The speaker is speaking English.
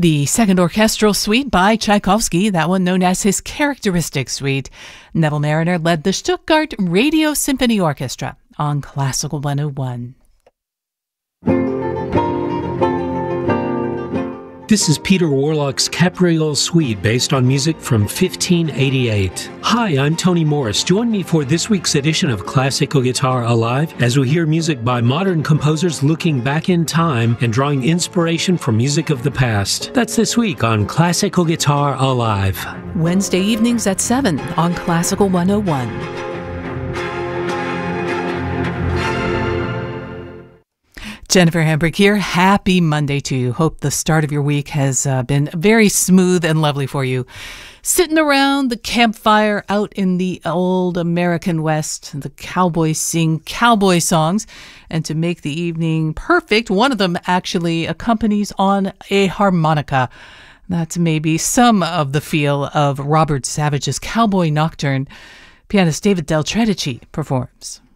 The Second Orchestral Suite by Tchaikovsky, that one known as his Characteristic Suite. Neville Marriner led the Stuttgart Radio Symphony Orchestra on Classical 101. This is Peter Warlock's Capriole Suite based on music from 1588. Hi, I'm Tony Morris. Join me for this week's edition of Classical Guitar Alive as we hear music by modern composers looking back in time and drawing inspiration from music of the past. That's this week on Classical Guitar Alive. Wednesday evenings at 7 on Classical 101. Jennifer Hambrick here. Happy Monday to you. Hope the start of your week has been very smooth and lovely for you. Sitting around the campfire out in the old American West, the cowboys sing cowboy songs. And to make the evening perfect, one of them actually accompanies on a harmonica. That's maybe some of the feel of Robert Savage's Cowboy Nocturne. Pianist David Del Tredici performs.